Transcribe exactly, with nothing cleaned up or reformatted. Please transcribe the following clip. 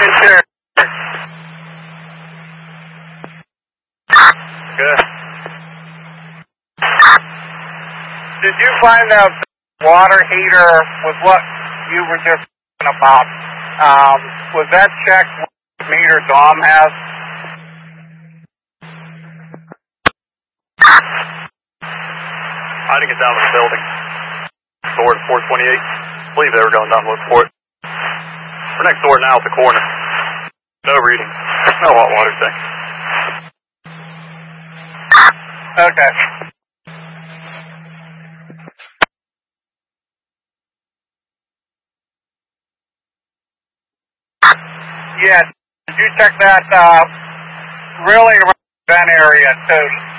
Good. Did you find the water heater with what you were just talking about? Um, was that checked what meter Dom has? I didn't get down to the building. Toward four twenty-eight. I believe they were going down to look for it. We're next door now at the corner. No reading. No hot water tank. Okay. Yeah, did you check that uh, really around that area too?